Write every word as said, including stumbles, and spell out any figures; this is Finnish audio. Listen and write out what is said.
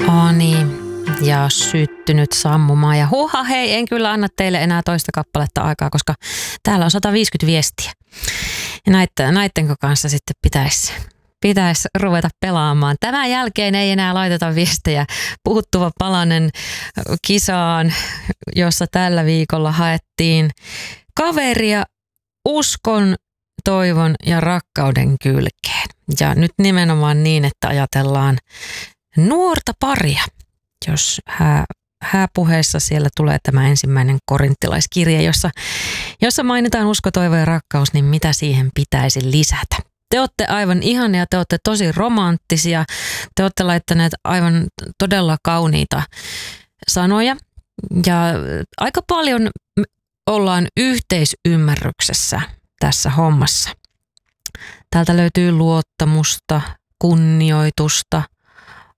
Ani ja syttynyt sammumaan. Ja huha hei, en kyllä anna teille enää toista kappaletta aikaa, koska täällä on sata viisikymmentä viestiä. Ja näitten, näittenko kanssa sitten pitäisi, pitäisi ruveta pelaamaan. Tämän jälkeen ei enää laiteta viestejä puuttuva palanen kisaan, jossa tällä viikolla haettiin kaveria uskon, toivon ja rakkauden kylkeen. Ja nyt nimenomaan niin, että ajatellaan nuorta paria. Jos hää, hääpuheessa siellä tulee tämä ensimmäinen korinttilaiskirje, jossa, jossa mainitaan usko, toivo ja rakkaus, niin mitä siihen pitäisi lisätä? Te olette aivan ihania, te olette tosi romanttisia, te olette laittaneet aivan todella kauniita sanoja ja aika paljon ollaan yhteisymmärryksessä tässä hommassa. Täältä löytyy luottamusta, kunnioitusta,